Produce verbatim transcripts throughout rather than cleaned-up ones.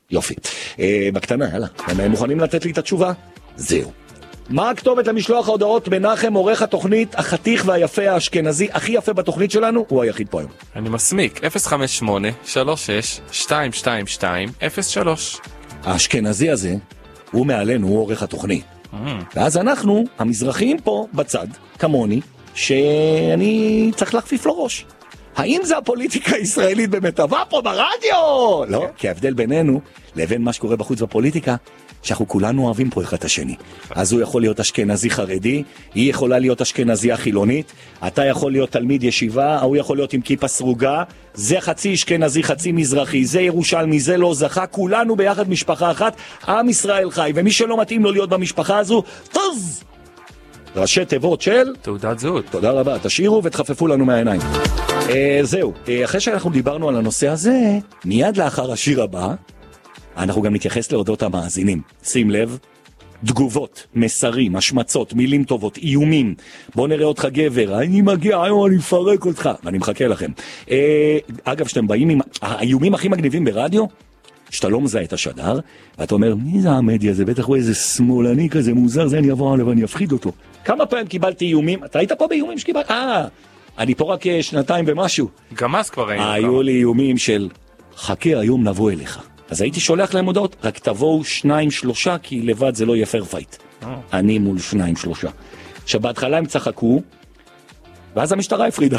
יופי. אה, בקטנה, יאללה. הם מוכנים לתת לי את התשובה? זהו. מה הכתובת למשלוח ההודעות? מנחם, עורך התוכנית, החתיך והיפה האשכנזי, הכי יפה בתוכנית שלנו, הוא היחיד פה היום. אני מסמיק, אפס חמש שמונה שלוש שש שתיים שתיים שתיים אפס שלוש. האשכנזי הזה, הוא מעלינו, הוא עורך התוכנית. Mm. ואז אנחנו, המזרחים פה בצד, כמוני, שאני צריך להכפיף לו ראש. האם זה הפוליטיקה הישראלית במטבע פה ברדיו? לא, כי ההבדל בינינו לבין מה שקורה בחוץ בפוליטיקה, שאנחנו כולנו אוהבים פה אחד את השני. אז הוא יכול להיות אשכנזי חרדי, היא יכולה להיות אשכנזיה חילונית, אתה יכול להיות תלמיד ישיבה, הוא יכול להיות עם כיפה סרוגה, זה חצי אשכנזי, חצי מזרחי, זה ירושלמי, זה לא זכה, כולנו ביחד משפחה אחת, עם ישראל חי, ומי שלא מתאים לו להיות במשפחה הזו, טוב! ראשי תיבות של... תעודת זהות. תודה רבה, תשאירו ותחפפו לנו מהעיניים. אה, זהו, אה, אחרי שאנחנו דיברנו על הנושא הזה, מיד לאחר השיר הבא, אנחנו גם נתייחס להודות המאזינים. שים לב, תגובות, מסרים, השמצות, מילים טובות, איומים. בוא נראה אותך גבר, אני מגיע היום, אני מפרק אותך. ואני מחכה לכם. אה, אגב, שאתם באים עם האיומים הכי מגניבים ברדיו, שאתה לא מזהה את השדר, ואתה אומר, מי זה המדיה? זה בטח הוא איזה שמאלני כזה מוזר, זה אני אבוא עליו ואני אפחיד אותו. כמה פעמים קיבלתי איומים? אתה היית פה באיומים שקיבלת? אה, אני פה רק שנתיים ומשהו. גם אז כבר היינו. היו לי איומים של, חכה, היום נבוא אליך. אז הייתי שולח להם הודעות, רק תבואו שניים שלושה, כי לבד זה לא יהיה פייר פייט. אני מול שניים שלושה. עכשיו בהתחלה הם צחקו, ואז המשטרה הפרידה.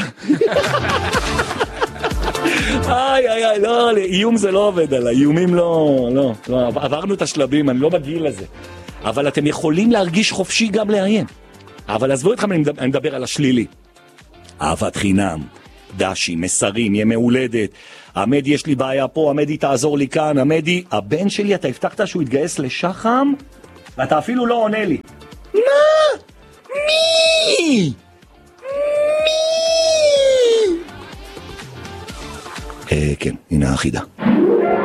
איי איי איי, לא, איום זה לא עובד עליי, איומים לא, לא, לא, עברנו את השלבים, אני לא בגיל הזה. אבל אתם יכולים להרגיש חופשי גם לאיים. אבל עזבו אתכם, אני מדבר, אני מדבר על השלילי. אהבת חינם, דשי, מסרים, ימי הולדת, עמדי יש לי בעיה פה, עמדי תעזור לי כאן, עמדי, הבן שלי, אתה הבטחת שהוא יתגייס לשחם, ואתה אפילו לא עונה לי. מה? מי? מי? אה, כן, הנה האחידה.